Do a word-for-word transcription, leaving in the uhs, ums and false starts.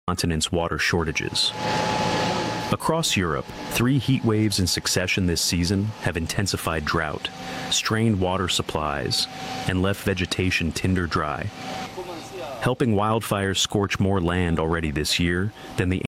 continent's water shortages. Across Europe, three heat waves in succession this season have intensified drought, strained water supplies, and left vegetation tinder dry, helping wildfires scorch more land already this year than the